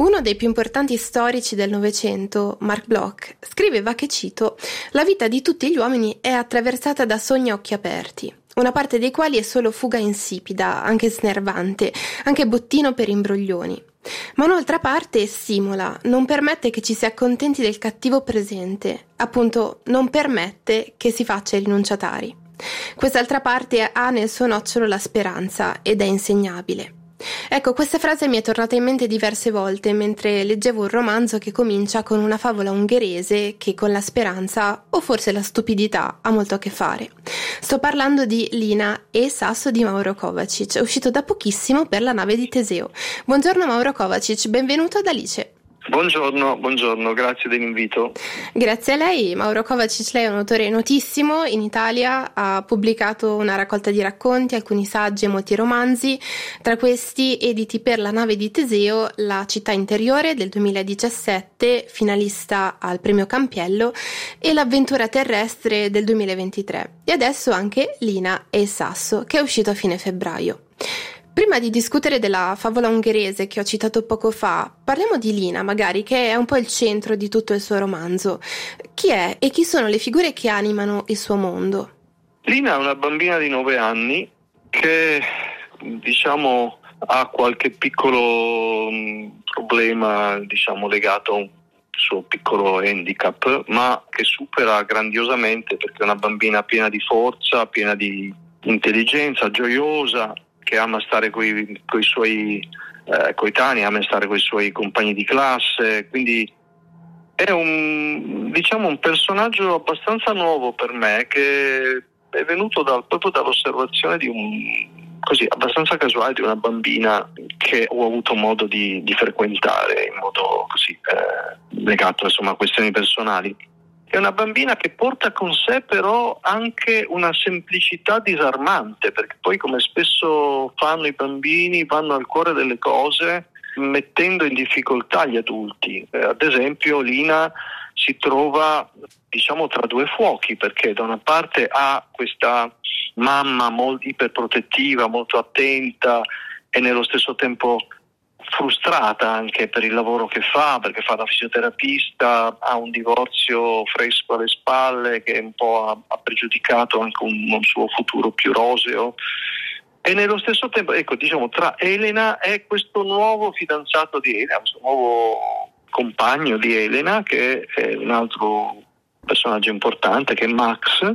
Uno dei più importanti storici del Novecento, Marc Bloch, scriveva che, cito, «La vita di tutti gli uomini è attraversata da sogni a occhi aperti, una parte dei quali è solo fuga insipida, anche snervante, anche bottino per imbroglioni. Ma un'altra parte stimola, non permette che ci si accontenti del cattivo presente, appunto non permette che si faccia i rinunciatari. Quest'altra parte ha nel suo nocciolo la speranza ed è insegnabile». Ecco, questa frase mi è tornata in mente diverse volte mentre leggevo un romanzo che comincia con una favola ungherese che con la speranza, o forse la stupidità, ha molto a che fare. Sto parlando di Lina e Sasso di Mauro Kovačić, uscito da pochissimo per La nave di Teseo. Buongiorno Mauro Kovačić, benvenuto ad Alice. Buongiorno, grazie dell'invito. Grazie a lei. Mauro Kovačić, lei è un autore notissimo in Italia, ha pubblicato una raccolta di racconti, alcuni saggi e molti romanzi, tra questi editi per La nave di Teseo, La città interiore del 2017, finalista al premio Campiello, e L'avventura terrestre del 2023. E adesso anche Lina e Sasso, che è uscito a fine febbraio. Prima di discutere della favola ungherese che ho citato poco fa, parliamo di Lina, magari, che è un po' il centro di tutto il suo romanzo. Chi è e chi sono le figure che animano il suo mondo? Lina è una bambina di 9 anni che, ha qualche piccolo problema, legato a un suo piccolo handicap, ma che supera grandiosamente perché è una bambina piena di forza, piena di intelligenza, gioiosa, che ama stare con i suoi coetanei, ama stare con i suoi compagni di classe, quindi è un personaggio abbastanza nuovo per me, che è venuto proprio dall'osservazione abbastanza casuale di una bambina che ho avuto modo di frequentare in modo così legato a questioni personali. È una bambina che porta con sé però anche una semplicità disarmante, perché poi, come spesso fanno i bambini, vanno al cuore delle cose mettendo in difficoltà gli adulti. Ad esempio Lina si trova tra due fuochi, perché da una parte ha questa mamma molto iperprotettiva, molto attenta e nello stesso tempo frustrata anche per il lavoro che fa, perché fa la fisioterapista, ha un divorzio fresco alle spalle che un po' ha pregiudicato anche un suo futuro più roseo, e nello stesso tempo tra Elena e questo nuovo fidanzato di Elena, questo nuovo compagno di Elena, che è un altro personaggio importante, che è Max,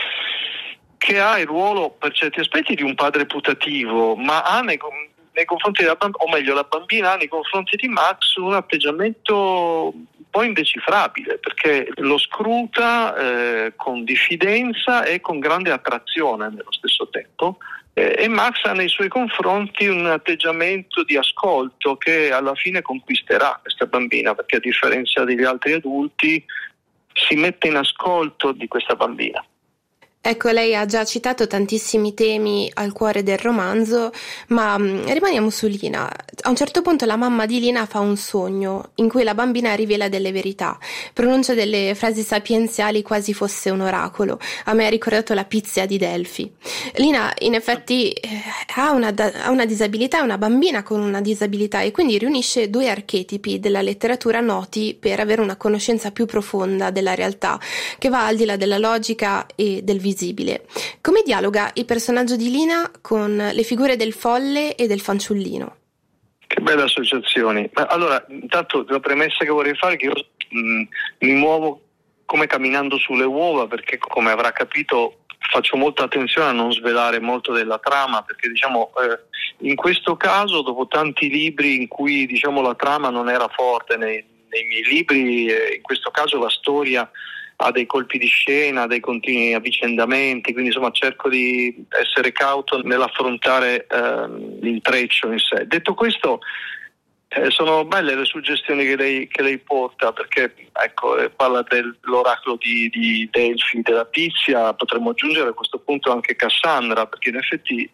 che ha il ruolo per certi aspetti di un padre putativo, ma ha nei confronti della bambina, o meglio la bambina ha nei confronti di Max un atteggiamento un po' indecifrabile, perché lo scruta con diffidenza e con grande attrazione nello stesso tempo, e Max ha nei suoi confronti un atteggiamento di ascolto che alla fine conquisterà questa bambina, perché a differenza degli altri adulti si mette in ascolto di questa bambina. Ecco, lei ha già citato tantissimi temi al cuore del romanzo, ma rimaniamo su Lina. A un certo punto la mamma di Lina fa un sogno in cui la bambina rivela delle verità, pronuncia delle frasi sapienziali quasi fosse un oracolo. A me ha ricordato la Pizia di Delfi. Lina in effetti ha una disabilità, è una bambina con una disabilità, e quindi riunisce due archetipi della letteratura noti per avere una conoscenza più profonda della realtà, che va al di là della logica e del visibile. Come dialoga il personaggio di Lina con le figure del folle e del fanciullino? Che belle associazioni. Allora, intanto la premessa che vorrei fare è che io mi muovo come camminando sulle uova, perché come avrà capito faccio molta attenzione a non svelare molto della trama, perché in questo caso, dopo tanti libri in cui la trama non era forte nei miei libri, in questo caso la storia ha dei colpi di scena, dei continui avvicendamenti, quindi cerco di essere cauto nell'affrontare l'intreccio in sé. Detto questo, sono belle le suggestioni che lei porta, perché parla dell'oracolo di Delfi, della Pizia, potremmo aggiungere a questo punto anche Cassandra, perché in effetti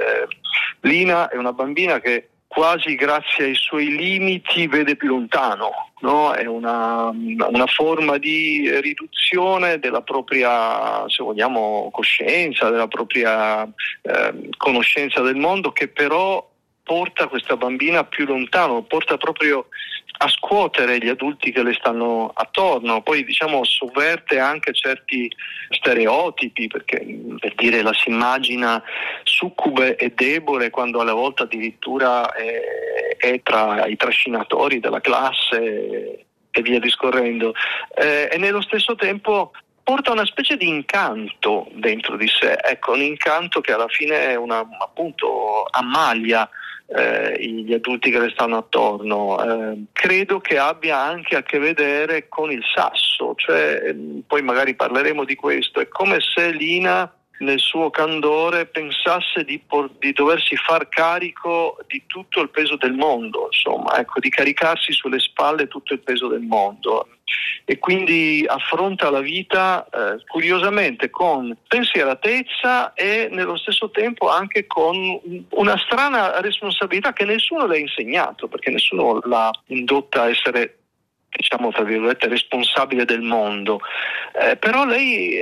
Lina è una bambina che quasi grazie ai suoi limiti vede più lontano, no? È una forma di riduzione della propria, se vogliamo, coscienza, della propria conoscenza del mondo, che però porta questa bambina più lontano, porta proprio a scuotere gli adulti che le stanno attorno, poi diciamo sovverte anche certi stereotipi, perché per dire la si immagina succube e debole quando alla volta addirittura è tra i trascinatori della classe e via discorrendo, e nello stesso tempo porta una specie di incanto dentro di sé, ecco, un incanto che alla fine è appunto ammaglia gli adulti che le stanno attorno. Credo che abbia anche a che vedere con il sasso, cioè poi magari parleremo di questo. È come se Lina nel suo candore pensasse di doversi far carico di tutto il peso del mondo, insomma, ecco, di caricarsi sulle spalle tutto il peso del mondo, e quindi affronta la vita curiosamente con pensieratezza e nello stesso tempo anche con una strana responsabilità che nessuno le ha insegnato, perché nessuno l'ha indotta a essere, diciamo tra virgolette, responsabile del mondo, però lei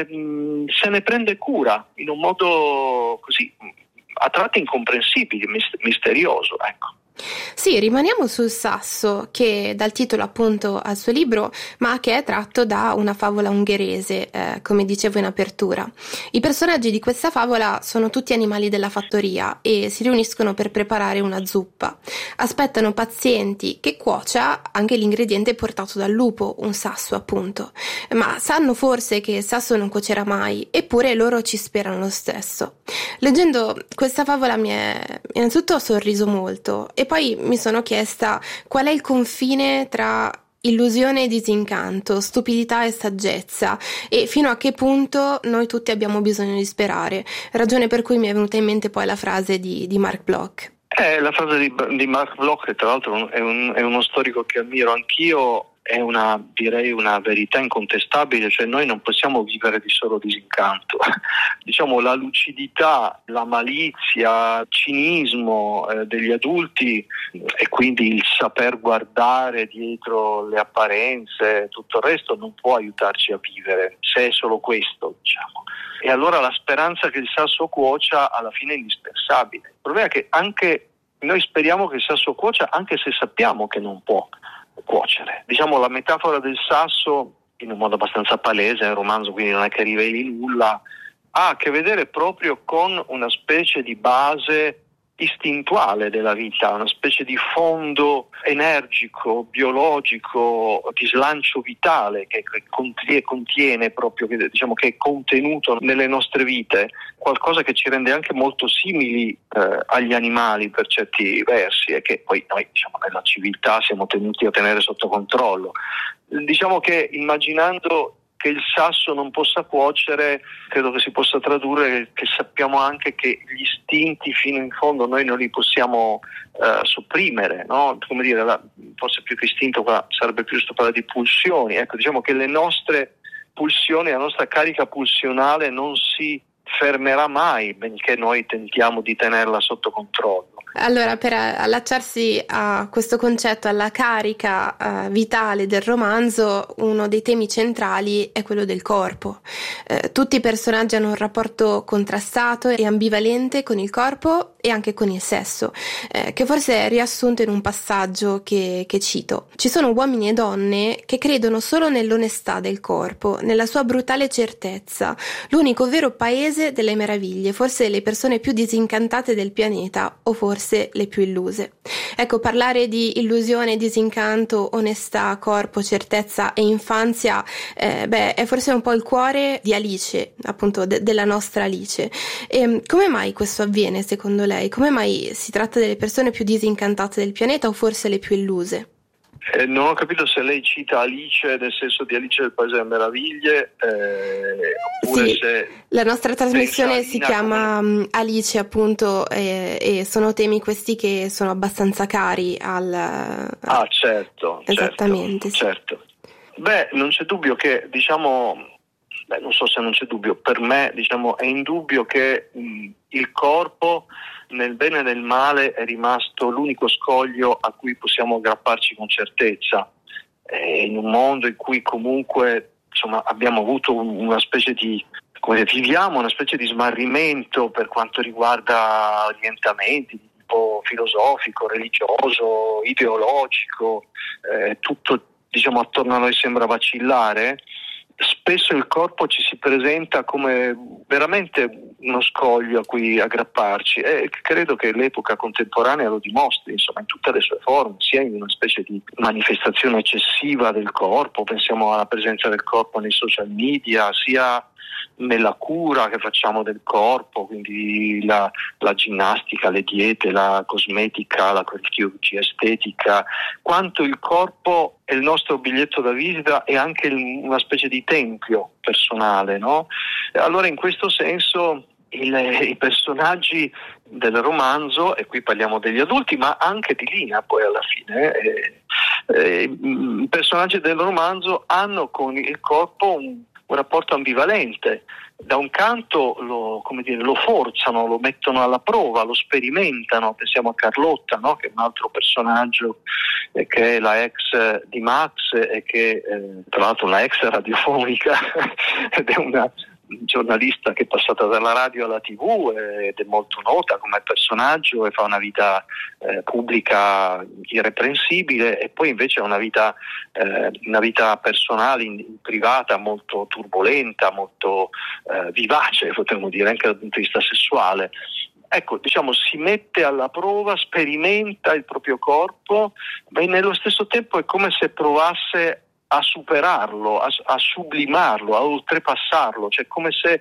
se ne prende cura in un modo così a tratti incomprensibile, misterioso, ecco. Sì, rimaniamo sul sasso, che dal titolo appunto al suo libro, ma che è tratto da una favola ungherese, come dicevo in apertura. I personaggi di questa favola sono tutti animali della fattoria e si riuniscono per preparare una zuppa. Aspettano pazienti che cuocia anche l'ingrediente portato dal lupo, un sasso appunto. Ma sanno forse che il sasso non cuocerà mai, eppure loro ci sperano lo stesso. Leggendo questa favola innanzitutto ho sorriso molto e poi mi sono chiesta qual è il confine tra illusione e disincanto, stupidità e saggezza, e fino a che punto noi tutti abbiamo bisogno di sperare, ragione per cui mi è venuta in mente poi la frase di Mark Bloch. La frase di Mark Bloch, che tra l'altro è uno storico che ammiro anch'io, è direi una verità incontestabile, cioè noi non possiamo vivere di solo disincanto. Diciamo la lucidità, la malizia, il cinismo degli adulti e quindi il saper guardare dietro le apparenze, tutto il resto non può aiutarci a vivere, se è solo questo, diciamo. E allora la speranza che il sasso cuocia alla fine è indispensabile. Il problema è che anche noi speriamo che il sasso cuocia anche se sappiamo che non può cuocere. Diciamo la metafora del sasso, in un modo abbastanza palese, è un romanzo quindi non è che riveli nulla, ha a che vedere proprio con una specie di base istintuale della vita, una specie di fondo energico, biologico, di slancio vitale che contiene proprio, diciamo che è contenuto nelle nostre vite, qualcosa che ci rende anche molto simili agli animali per certi versi e che poi noi, diciamo, nella civiltà siamo tenuti a tenere sotto controllo. Diciamo che immaginando che il sasso non possa cuocere, credo che si possa tradurre che sappiamo anche che gli istinti fino in fondo noi non li possiamo sopprimere, no? Come dire, forse più che istinto sarebbe più giusto parlare di pulsioni. Ecco, diciamo che le nostre pulsioni, la nostra carica pulsionale non si fermerà mai, benché noi tentiamo di tenerla sotto controllo. Allora, per allacciarsi a questo concetto, alla carica vitale del romanzo, uno dei temi centrali è quello del corpo. Tutti i personaggi hanno un rapporto contrastato e ambivalente con il corpo e anche con il sesso, che forse è riassunto in un passaggio che cito. Ci sono uomini e donne che credono solo nell'onestà del corpo, nella sua brutale certezza, l'unico vero paese delle meraviglie, forse le persone più disincantate del pianeta, o forse le più illuse. Ecco, parlare di illusione, disincanto, onestà, corpo, certezza e infanzia, è forse un po' il cuore di Alice, appunto della nostra Alice. E come mai questo avviene secondo lei? Come mai si tratta delle persone più disincantate del pianeta o forse le più illuse? Non ho capito se lei cita Alice nel senso di Alice del Paese delle Meraviglie, oppure sì, se la nostra trasmissione si chiama Alice appunto, e sono temi questi che sono abbastanza cari certo, esattamente, certo. Beh, non c'è dubbio che, non so se non c'è dubbio, per me, è indubbio che il corpo nel bene e nel male è rimasto l'unico scoglio a cui possiamo aggrapparci con certezza. In un mondo in cui comunque abbiamo avuto una specie di, viviamo una specie di smarrimento per quanto riguarda orientamenti, po' filosofico, religioso, ideologico, tutto diciamo attorno a noi sembra vacillare, spesso il corpo ci si presenta come veramente uno scoglio a cui aggrapparci, e credo che l'epoca contemporanea lo dimostri, insomma, in tutte le sue forme, sia in una specie di manifestazione eccessiva del corpo, pensiamo alla presenza del corpo nei social media, sia nella cura che facciamo del corpo, quindi la ginnastica, le diete, la cosmetica, la chirurgia estetica, quanto il corpo è il nostro biglietto da visita e anche una specie di tempio personale, no? Allora in questo senso i personaggi del romanzo, e qui parliamo degli adulti ma anche di Lina poi alla fine, i personaggi del romanzo hanno con il corpo un rapporto ambivalente. Da un canto lo forzano, lo mettono alla prova, lo sperimentano, pensiamo a Carlotta, no? Che è un altro personaggio che è la ex di Max e che tra l'altro una ex radiofonica ed è una giornalista che è passata dalla radio alla TV ed è molto nota come personaggio e fa una vita pubblica irreprensibile, e poi invece ha una vita personale, privata, molto turbolenta, molto vivace, potremmo dire, anche dal punto di vista sessuale. Ecco, diciamo, si mette alla prova, sperimenta il proprio corpo, ma nello stesso tempo è come se provasse a superarlo, a sublimarlo, a oltrepassarlo, cioè come se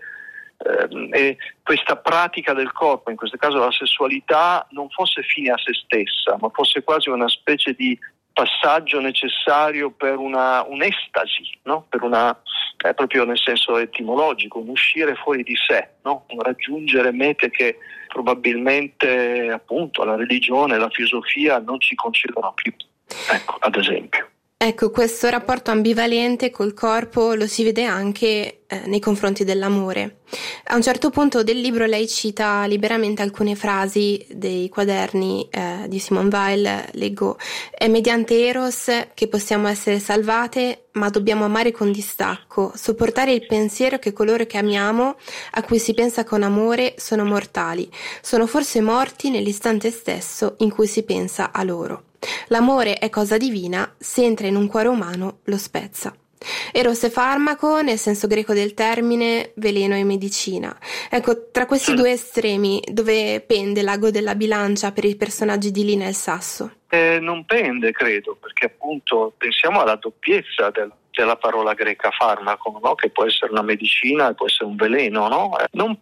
questa pratica del corpo, in questo caso la sessualità, non fosse fine a se stessa, ma fosse quasi una specie di passaggio necessario per un'estasi, no? Per proprio nel senso etimologico, un uscire fuori di sé, no? Un raggiungere mete che probabilmente appunto la religione, la filosofia non ci concedono più, ecco, ad esempio. Ecco, questo rapporto ambivalente col corpo lo si vede anche nei confronti dell'amore. A un certo punto del libro lei cita liberamente alcune frasi dei quaderni di Simone Weil. Leggo: è mediante Eros che possiamo essere salvate, ma dobbiamo amare con distacco, sopportare il pensiero che coloro che amiamo, a cui si pensa con amore, sono mortali, sono forse morti nell'istante stesso in cui si pensa a loro. L'amore è cosa divina, se entra in un cuore umano lo spezza. Eros è farmaco, nel senso greco del termine, veleno e medicina. Ecco, tra questi due estremi, dove pende l'ago della bilancia per i personaggi di Lina e il Sasso? Non pende, credo, perché appunto pensiamo alla doppiezza della parola greca farmaco, no? Che può essere una medicina e può essere un veleno, no? Non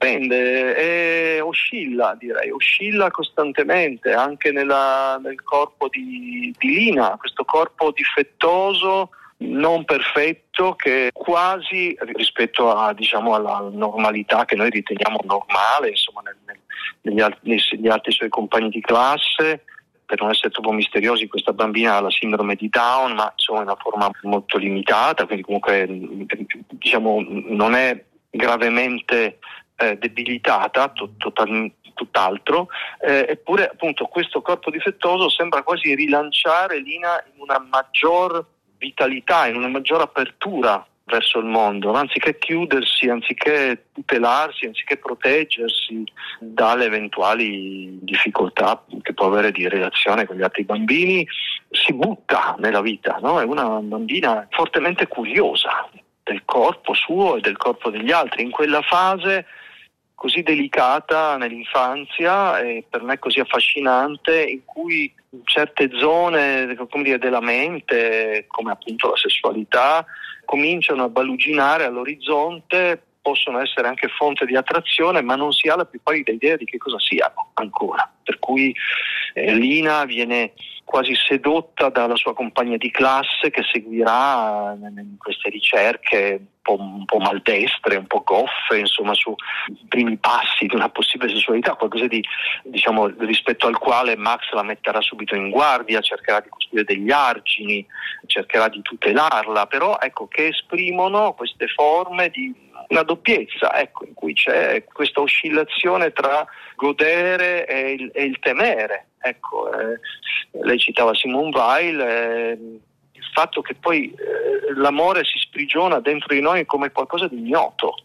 pende, oscilla costantemente anche nel corpo di Lina, questo corpo difettoso, non perfetto, che quasi rispetto a, diciamo, alla normalità che noi riteniamo normale, insomma, negli altri suoi compagni di classe. Per non essere troppo misteriosi, questa bambina ha la sindrome di Down, ma insomma in una forma molto limitata, quindi comunque diciamo non è gravemente debilitata, tutt'altro, eppure appunto questo corpo difettoso sembra quasi rilanciare Lina in una maggior vitalità, in una maggior apertura verso il mondo, anziché chiudersi, anziché tutelarsi, anziché proteggersi dalle eventuali difficoltà che può avere di relazione con gli altri bambini, si butta nella vita, no? È una bambina fortemente curiosa del corpo suo e del corpo degli altri, in quella fase così delicata nell'infanzia e per me così affascinante, in cui certe zone, come dire, della mente, come appunto la sessualità, cominciano a baluginare all'orizzonte, possono essere anche fonte di attrazione, ma non si ha la più pallida idea di che cosa siano ancora. Per cui Lina viene quasi sedotta dalla sua compagna di classe, che seguirà in queste ricerche un po' maldestre, un po' goffe, insomma, su primi passi di una possibile sessualità, qualcosa di, diciamo, rispetto al quale Max la metterà subito in guardia, cercherà di costruire degli argini, cercherà di tutelarla, però ecco che esprimono queste forme di una doppiezza, ecco, in cui c'è questa oscillazione tra godere e il temere. Ecco, lei citava Simone Weil, il fatto che poi l'amore si sprigiona dentro di noi come qualcosa di ignoto,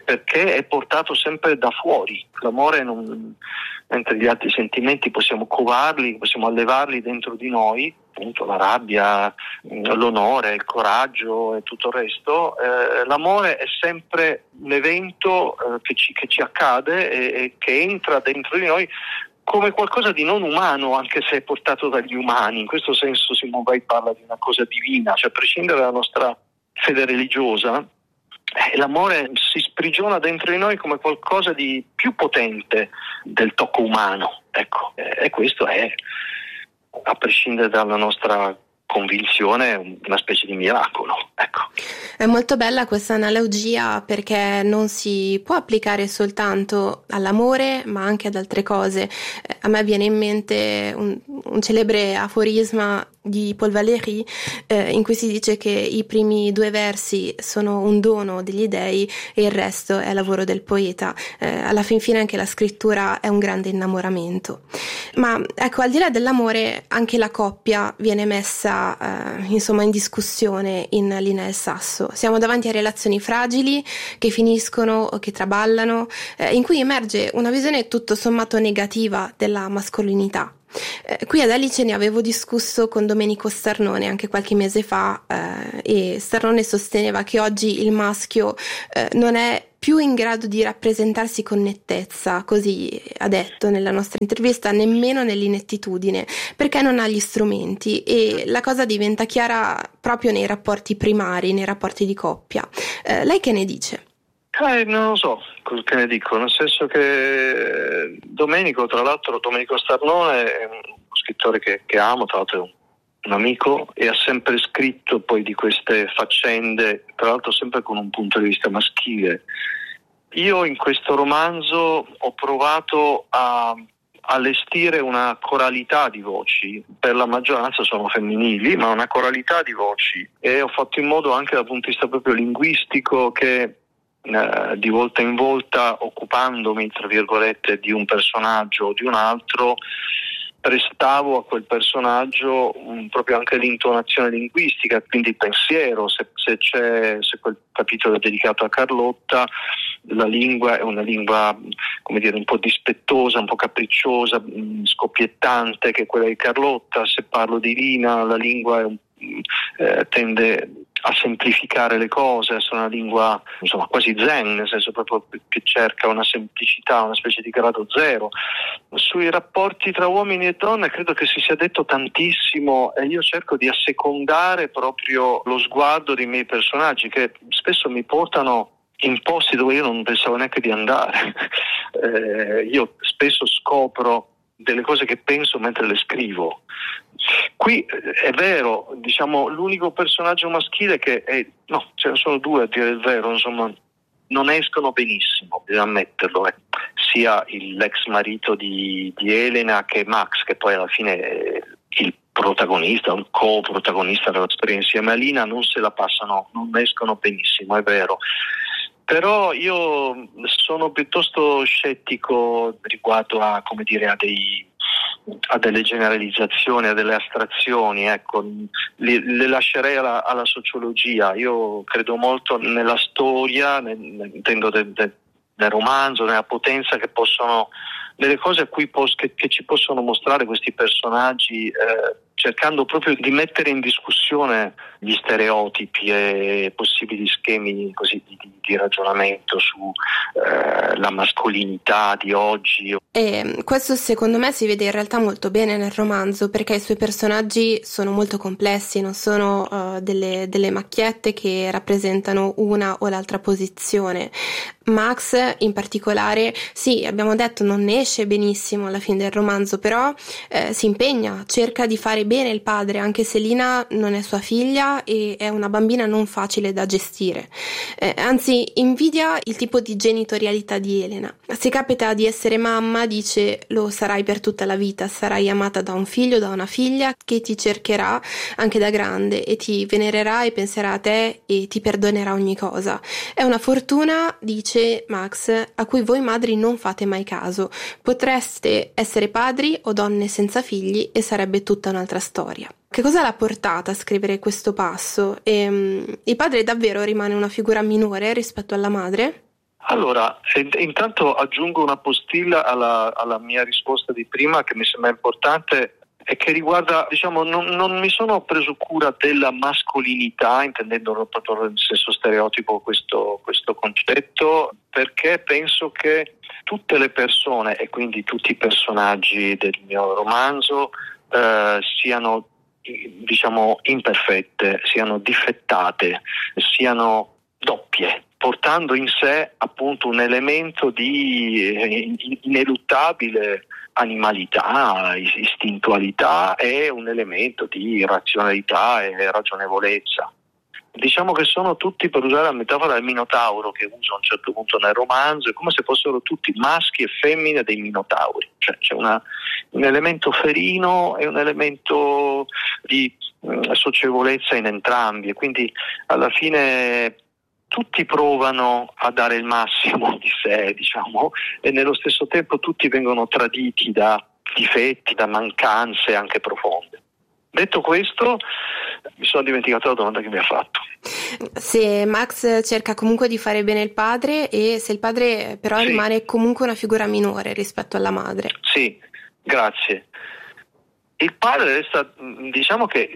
perché è portato sempre da fuori. L'amore mentre gli altri sentimenti possiamo covarli, possiamo allevarli dentro di noi, appunto la rabbia, l'onore, il coraggio e tutto il resto, l'amore è sempre un evento che ci accade e che entra dentro di noi come qualcosa di non umano, anche se è portato dagli umani. In questo senso Simone Weil parla di una cosa divina, cioè a prescindere dalla nostra fede religiosa, l'amore si sprigiona dentro di noi come qualcosa di più potente del tocco umano, ecco, e questo è, a prescindere dalla nostra convinzione, una specie di miracolo, ecco. È molto bella questa analogia perché non si può applicare soltanto all'amore ma anche ad altre cose. A me viene in mente un celebre aforisma di Paul Valéry in cui si dice che i primi 2 versi sono un dono degli dei e il resto è lavoro del poeta. Alla fin fine anche la scrittura è un grande innamoramento. Ma ecco, al di là dell'amore anche la coppia viene messa in discussione in Linea del Sasso. Siamo davanti a relazioni fragili che finiscono o che traballano, in cui emerge una visione tutto sommato negativa della mascolinità. Qui ad Alice ne avevo discusso con Domenico Starnone anche qualche mese fa e Starnone sosteneva che oggi il maschio non è più in grado di rappresentarsi con nettezza, così ha detto nella nostra intervista, nemmeno nell'inettitudine, perché non ha gli strumenti, e la cosa diventa chiara proprio nei rapporti primari, nei rapporti di coppia. Lei che ne dice? Non lo so che ne dico, nel senso che Domenico Starnone è uno scrittore che amo, tra l'altro è un amico, e ha sempre scritto poi di queste faccende, tra l'altro sempre con un punto di vista maschile. Io in questo romanzo ho provato a allestire una coralità di voci, per la maggioranza sono femminili, ma una coralità di voci, e ho fatto in modo anche dal punto di vista proprio linguistico che di volta in volta, occupandomi tra virgolette di un personaggio o di un altro, prestavo a quel personaggio proprio anche l'intonazione linguistica, quindi il pensiero. Se quel capitolo è dedicato a Carlotta, la lingua è una lingua, come dire, un po' dispettosa, un po' capricciosa, scoppiettante, che è quella di Carlotta. Se parlo di Lina, la lingua tende a semplificare le cose, essere una lingua quasi zen, nel senso proprio che cerca una semplicità, una specie di grado zero. Sui rapporti tra uomini e donne credo che si sia detto tantissimo, e io cerco di assecondare proprio lo sguardo dei miei personaggi, che spesso mi portano in posti dove io non pensavo neanche di andare. Io spesso scopro delle cose che penso mentre le scrivo. Qui è vero, l'unico personaggio maschile ce ne sono 2 a dire il vero, non escono benissimo, bisogna ammetterlo, sia l'ex marito di Elena che Max, che poi alla fine è il protagonista, il co-protagonista della storia insieme a Lina, non se la passano, non escono benissimo, è vero. Però io sono piuttosto scettico riguardo a delle generalizzazioni, a delle astrazioni, ecco, le lascerei alla sociologia. Io credo molto nella storia, intendo del romanzo, nella potenza che possono, nelle cose a cui che ci possono mostrare questi personaggi, cercando proprio di mettere in discussione gli stereotipi e possibili schemi così di ragionamento su la mascolinità di oggi. E questo secondo me si vede in realtà molto bene nel romanzo, perché i suoi personaggi sono molto complessi, non sono delle macchiette che rappresentano una o l'altra posizione. Max in particolare, sì, abbiamo detto, non ne esce benissimo alla fine del romanzo, però si impegna, cerca di fare bene il padre, anche se Lina non è sua figlia e è una bambina non facile da gestire. Anzi, invidia il tipo di genitorialità di Elena. Se capita di essere mamma, dice: lo sarai per tutta la vita, sarai amata da un figlio, da una figlia che ti cercherà anche da grande e ti venererà e penserà a te e ti perdonerà ogni cosa. È una fortuna, dice Max, a cui voi madri non fate mai caso. Potreste essere padri o donne senza figli e sarebbe tutta un'altra storia. Che cosa l'ha portata a scrivere questo passo? Il padre davvero rimane una figura minore rispetto alla madre? Allora, intanto aggiungo una postilla alla mia risposta di prima che mi sembra importante e che riguarda, non mi sono preso cura della mascolinità, intendendo proprio nel senso stereotipo questo concetto, perché penso che tutte le persone e quindi tutti i personaggi del mio romanzo siano imperfette, siano difettate, siano doppie, portando in sé appunto un elemento di ineluttabile animalità, istintualità e un elemento di razionalità e ragionevolezza. Diciamo che sono tutti, per usare la metafora del Minotauro che uso a un certo punto nel romanzo, è come se fossero tutti maschi e femmine dei Minotauri, cioè c'è un elemento ferino e un elemento di socievolezza in entrambi, e quindi alla fine tutti provano a dare il massimo di sé, e nello stesso tempo tutti vengono traditi da difetti, da mancanze anche profonde. Detto questo, mi sono dimenticato la domanda che mi ha fatto. Se Max cerca comunque di fare bene il padre e se il padre però Sì. rimane comunque una figura minore rispetto alla madre. Sì, grazie. Il padre resta, diciamo che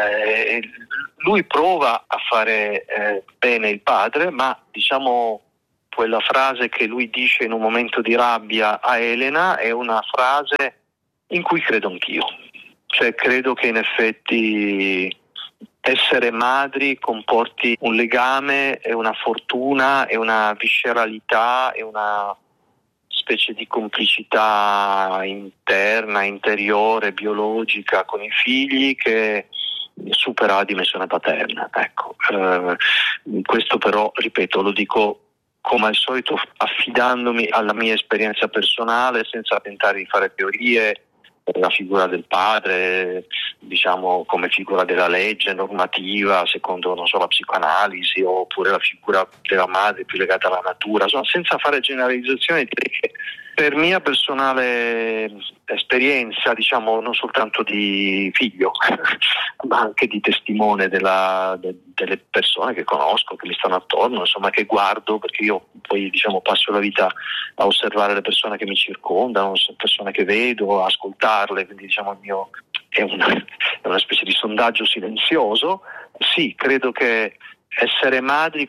lui prova a fare bene il padre, ma quella frase che lui dice in un momento di rabbia a Elena è una frase in cui credo anch'io. Cioè credo che in effetti essere madri comporti un legame e una fortuna e una visceralità e una specie di complicità interna, interiore, biologica con i figli che supera la dimensione paterna. Ecco, questo però, ripeto, lo dico come al solito affidandomi alla mia esperienza personale senza tentare di fare teorie. La figura del padre, come figura della legge normativa, secondo la psicoanalisi, oppure la figura della madre più legata alla natura, senza fare generalizzazioni, direi che per mia personale esperienza, non soltanto di figlio, ma anche di testimone delle persone che conosco, che mi stanno attorno, che guardo, perché io poi passo la vita a osservare le persone che mi circondano, persone che vedo, a ascoltarle, quindi il mio è una specie di sondaggio silenzioso. Sì, credo che essere madri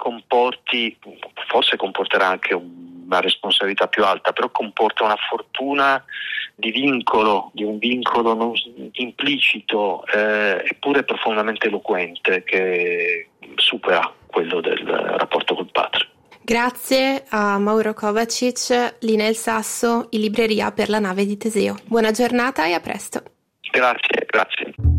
comporterà anche una responsabilità più alta, però comporta una fortuna di un vincolo non implicito, eppure profondamente eloquente, che supera quello del rapporto col padre. Grazie a Mauro Kovacic, Linel Sasso, in libreria per La nave di Teseo. Buona giornata e a presto. Grazie.